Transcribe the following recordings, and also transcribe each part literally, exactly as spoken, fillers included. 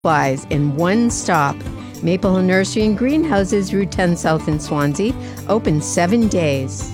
supplies in one stop. Maple Hill Nursery and Greenhouses, Route ten South in Swansea, open seven days.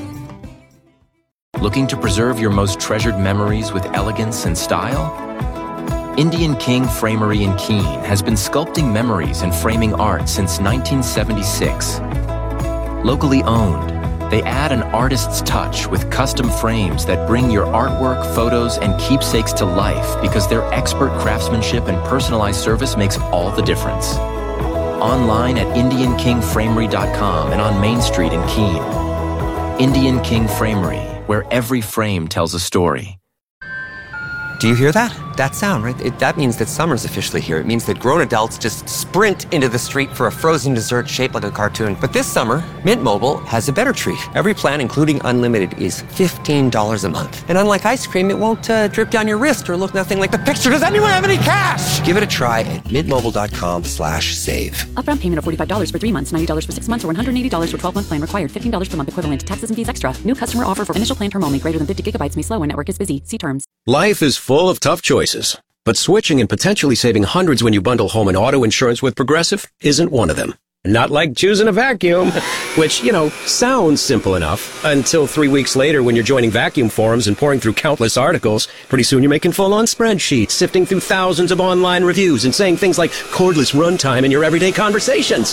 Looking to preserve your most treasured memories with elegance and style? Indian King Framery in Keene has been sculpting memories and framing art since nineteen seventy-six. Locally owned, they add an artist's touch with custom frames that bring your artwork, photos, and keepsakes to life because their expert craftsmanship and personalized service makes all the difference. Online at indian king framery dot com and on Main Street in Keene. Indian King Framery, where every frame tells a story. Do you hear that? That sound, right? It, that means that summer's officially here. It means that grown adults just sprint into the street for a frozen dessert shaped like a cartoon. But this summer, Mint Mobile has a better treat. Every plan, including unlimited, is fifteen dollars a month. And unlike ice cream, it won't uh, drip down your wrist or look nothing like the picture. Does anyone have any cash? Give it a try at mintmobile.com slash save. Upfront payment of forty-five dollars for three months, ninety dollars for six months, or one hundred eighty dollars for twelve-month plan required. fifteen dollars per month equivalent. Taxes and fees extra. New customer offer for initial plan term only. Greater than fifty gigabytes may slow when network is busy. See terms. Life is full of tough choices, but switching and potentially saving hundreds when you bundle home and auto insurance with Progressive isn't one of them. Not like choosing a vacuum, which, you know, sounds simple enough until three weeks later when you're joining vacuum forums and pouring through countless articles. Pretty soon you're making full-on spreadsheets, sifting through thousands of online reviews and saying things like cordless runtime in your everyday conversations.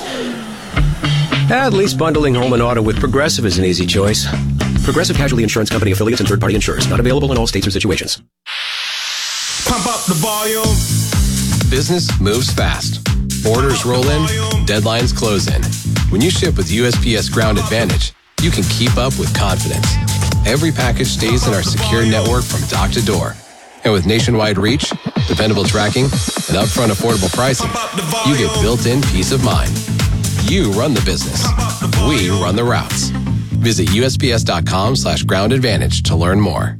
At least bundling home and auto with Progressive is an easy choice. Progressive Casualty Insurance Company affiliates and third-party insurers. Not available in all states or situations. Pump up the volume. Business moves fast. Orders roll in, deadlines close in. When you ship with U S P S Ground Advantage, you can keep up with confidence. Every package stays in our secure network from dock to door. And with nationwide reach, dependable tracking, and upfront affordable pricing, you get built-in peace of mind. You run the business. We run the routes. Visit usps.com slash ground advantage to learn more.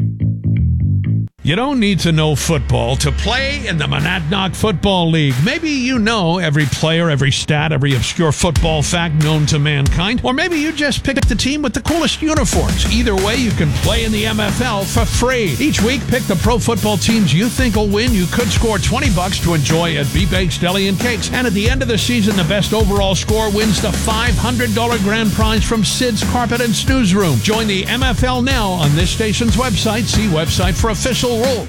You don't need to know football to play in the Monadnock Football League. Maybe you know every player, every stat, every obscure football fact known to mankind. Or maybe you just picked the team with the coolest uniforms. Either way, you can play in the M F L for free. Each week, pick the pro football teams you think will win. You could score twenty bucks to enjoy at B-Bakes Deli and Cakes. And at the end of the season, the best overall score wins the five hundred dollars grand prize from Sid's Carpet and Snooze Room. Join the M F L now on this station's website. See website for official rules.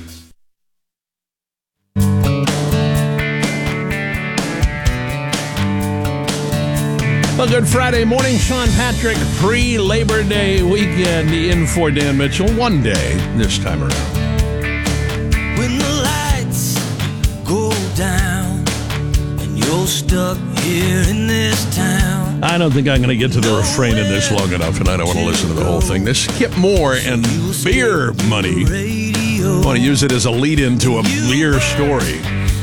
Well, good Friday morning, Sean Patrick. Pre-Labor Day weekend in for Dan Mitchell. One day this time around. When the lights go down and you're stuck here in this town. I don't think I'm going to get to the refrain in this long enough, and I don't want to listen to the whole thing. This Kip Moore and beer money. I want to use it as a lead-in to a beer story.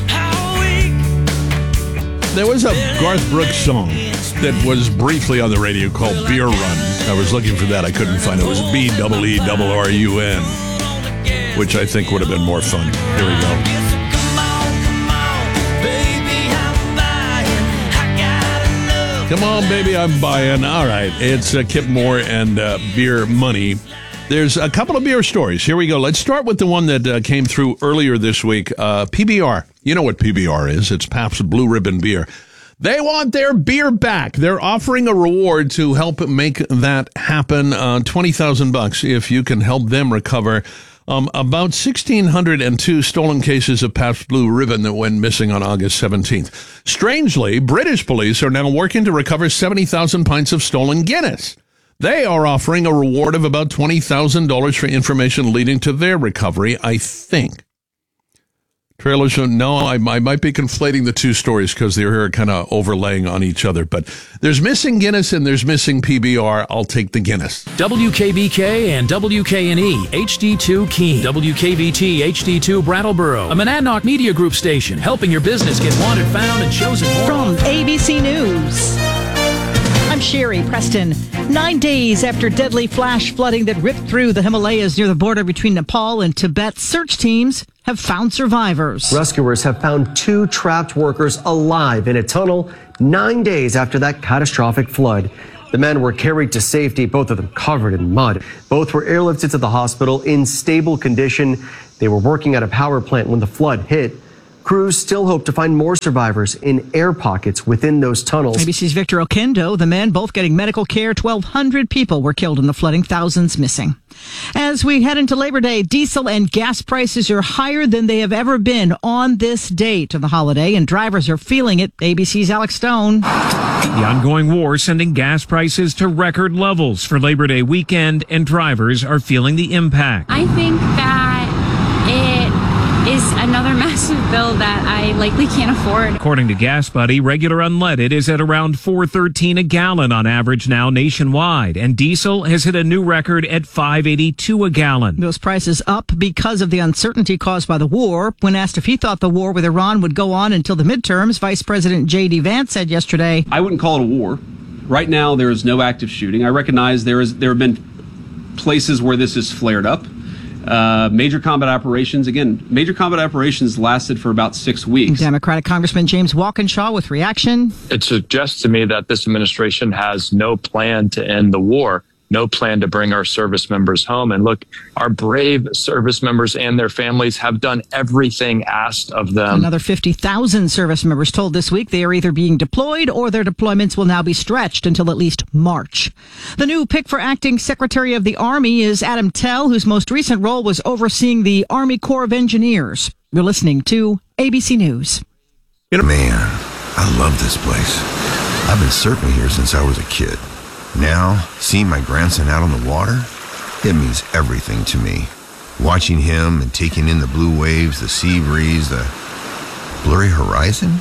There was a Garth Brooks song that was briefly on the radio called Beer Run. I was looking for that. I couldn't find it. It was B E E R R U N, which I think would have been more fun. Here we go. Come on, baby, I'm buying. All right, it's uh, Kip Moore and uh, Beer Money. There's a couple of beer stories. Here we go. Let's start with the one that uh, came through earlier this week. Uh, P B R. You know what P B R is. It's Pabst Blue Ribbon Beer. They want their beer back. They're offering a reward to help make that happen. Uh, twenty thousand bucks if you can help them recover um, about one thousand six hundred two stolen cases of Pabst Blue Ribbon that went missing on August seventeenth. Strangely, British police are now working to recover seventy thousand pints of stolen Guinness. They are offering a reward of about twenty thousand dollars for information leading to their recovery, I think. Trailers, no, I, I might be conflating the two stories because they're kind of overlaying on each other. But there's missing Guinness and there's missing P B R. I'll take the Guinness. W K B K and W K N E, H D two Keene. W K B T, H D two Brattleboro. A Monadnock Media Group station, helping your business get wanted, found, and chosen more. From A B C News, I'm Sherry Preston. Nine days after deadly flash flooding that ripped through the Himalayas near the border between Nepal and Tibet, search teams have found survivors. Rescuers have found two trapped workers alive in a tunnel nine days after that catastrophic flood. The men were carried to safety, both of them covered in mud. Both were airlifted to the hospital in stable condition. They were working at a power plant when the flood hit. Crews still hope to find more survivors in air pockets within those tunnels. A B C's Victor Oquendo, the men both getting medical care. twelve hundred people were killed in the flooding, thousands missing. As we head into Labor Day, diesel and gas prices are higher than they have ever been on this date of the holiday, and drivers are feeling it. A B C's Alex Stone. The ongoing war sending gas prices to record levels for Labor Day weekend, and drivers are feeling the impact. I think that it is another massive bill that I likely can't afford. According to Gas Buddy, regular unleaded is at around four thirteen a gallon on average now nationwide, and diesel has hit a new record at five eighty-two a gallon. Those prices up because of the uncertainty caused by the war. When asked if he thought the war with Iran would go on until the midterms, Vice President J D Vance said yesterday, I wouldn't call it a war. Right now, there is no active shooting. I recognize there is there have been places where this has flared up. Uh, major combat operations, again, major combat operations lasted for about six weeks. Democratic Congressman James Walkinshaw with reaction. It suggests to me that this administration has no plan to end the war, no plan to bring our service members home. And look, our brave service members and their families have done everything asked of them. Another fifty thousand service members told this week they are either being deployed or their deployments will now be stretched until at least March. The new pick for acting Secretary of the Army is Adam Tell, whose most recent role was overseeing the Army Corps of Engineers. You're listening to A B C News. Man, I love this place. I've been surfing here since I was a kid. Now, seeing my grandson out on the water, it means everything to me. Watching him and taking in the blue waves, the sea breeze, the blurry horizon.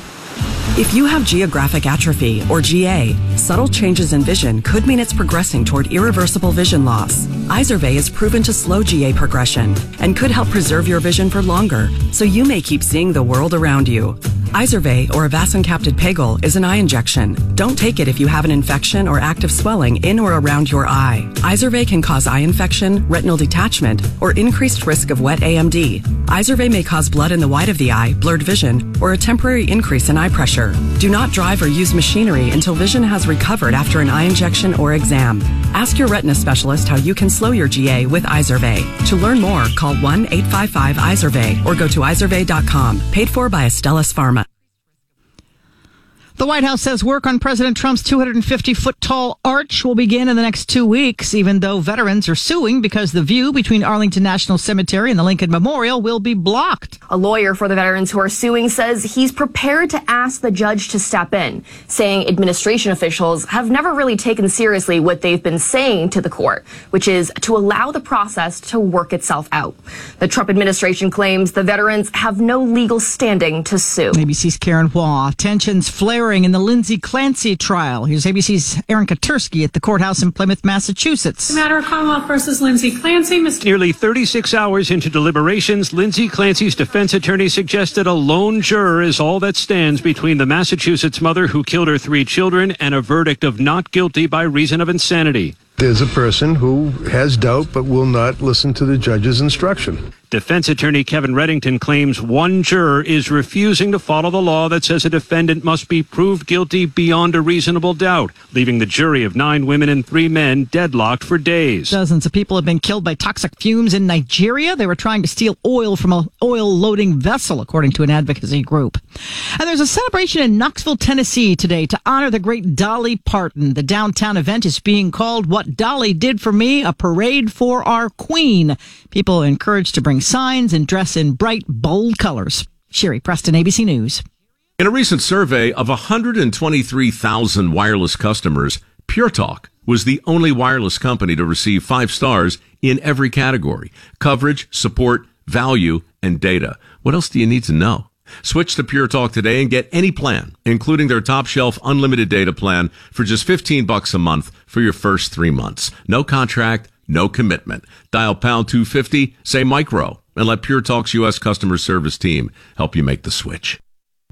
If you have geographic atrophy, or G A, subtle changes in vision could mean it's progressing toward irreversible vision loss. Izervay is proven to slow G A progression and could help preserve your vision for longer, so you may keep seeing the world around you. Izervay, or avacincaptad pegol, is an eye injection. Don't take it if you have an infection or active swelling in or around your eye. Izervay can cause eye infection, retinal detachment, or increased risk of wet A M D. Izervay may cause blood in the white of the eye, blurred vision, or a temporary increase in eye pressure. Do not drive or use machinery until vision has recovered after an eye injection or exam. Ask your retina specialist how you can slow your G A with Izervay. To learn more, call one eight five five Izervay or go to izervay dot com. Paid for by Astellas Pharma. The White House says work on President Trump's two hundred fifty foot tall arch will begin in the next two weeks, even though veterans are suing because the view between Arlington National Cemetery and the Lincoln Memorial will be blocked. A lawyer for the veterans who are suing says he's prepared to ask the judge to step in, saying administration officials have never really taken seriously what they've been saying to the court, which is to allow the process to work itself out. The Trump administration claims the veterans have no legal standing to sue. A B C's Karen Waugh. Tensions flaring in the Lindsay Clancy trial. Here's A B C's Aaron Katursky at the courthouse in Plymouth, Massachusetts. The matter of Commonwealth versus Lindsay Clancy. Mister Nearly thirty-six hours into deliberations, Lindsay Clancy's defense attorney suggested a lone juror is all that stands between the Massachusetts mother who killed her three children and a verdict of not guilty by reason of insanity. There's a person who has doubt but will not listen to the judge's instruction. Defense attorney Kevin Reddington claims one juror is refusing to follow the law that says a defendant must be proved guilty beyond a reasonable doubt, leaving the jury of nine women and three men deadlocked for days. Dozens of people have been killed by toxic fumes in Nigeria. They were trying to steal oil from an oil-loading vessel, according to an advocacy group. And there's a celebration in Knoxville, Tennessee today to honor the great Dolly Parton. The downtown event is being called What Dolly Did for Me, a parade for our queen. People are encouraged to bring signs and dress in bright, bold colors. Sherry Preston, A B C News. In a recent survey of one hundred twenty-three thousand wireless customers, Pure Talk was the only wireless company to receive five stars in every category: coverage, support, value, and data. What else do you need to know? Switch to Pure Talk today and get any plan, including their top shelf unlimited data plan for just fifteen bucks a month for your first three months. No contract, no commitment. Dial pound two fifty, say micro, and let Pure Talk's U S customer service team help you make the switch.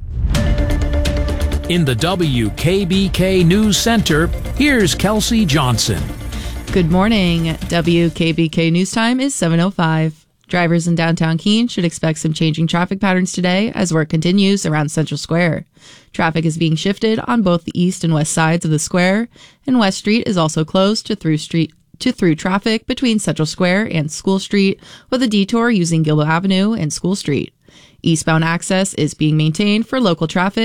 In the W K B K News Center, here's Kelsey Johnson. Good morning. W K B K News Time is seven oh five. Drivers in downtown Keene should expect some changing traffic patterns today as work continues around Central Square. Traffic is being shifted on both the east and west sides of the square, and West Street is also closed to through street to through traffic between Central Square and School Street, with a detour using Gilbo Avenue and School Street. Eastbound access is being maintained for local traffic